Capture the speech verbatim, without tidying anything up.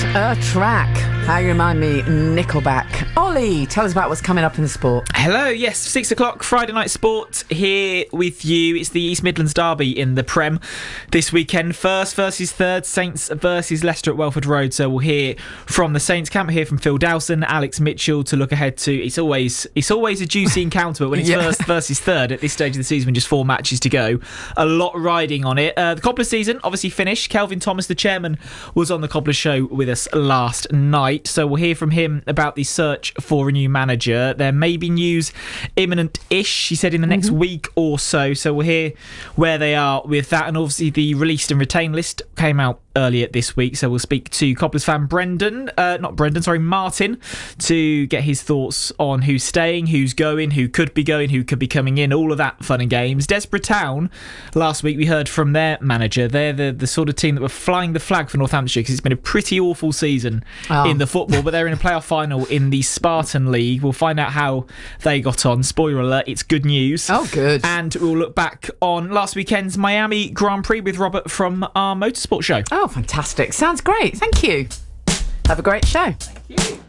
A track. How you remind me, Nickelback. Ollie, tell us about what's coming up in the sport. Hello, yes, six o'clock, Friday night sport here with you. It's the East Midlands derby in the Prem this weekend. First versus third, Saints versus Leicester at Welford Road. So we'll hear from the Saints camp, hear from Phil Dowson, Alex Mitchell to look ahead to. It's always it's always a juicy encounter, but when it's yeah. first versus third at this stage of the season, with just four matches to go, a lot riding on it. Uh, the Cobblers season obviously finished. Kelvin Thomas, the chairman, was on the Cobblers show with us last night. So we'll hear from him about the search for a new manager. There may be news imminent-ish, he said, in the next mm-hmm. week or so. So we'll hear where they are with that. And obviously the released and retained list came out earlier this week. So we'll speak to Cobblers fan Brendan, uh, not Brendan, sorry, Martin, to get his thoughts on who's staying, who's going, who could be going, who could be coming in, all of that fun and games. Desborough Town, last week we heard from their manager. They're the, the sort of team that were flying the flag for Northamptonshire because it's been a pretty awful season oh. in the football, but they're in a playoff final in the Spartan League. We'll find out how they got on. Spoiler alert, it's good news. Oh, good. And we'll look back on last weekend's Miami Grand Prix with Robert from our motorsport show. Oh, fantastic. Sounds great. Thank you. Have a great show. Thank you.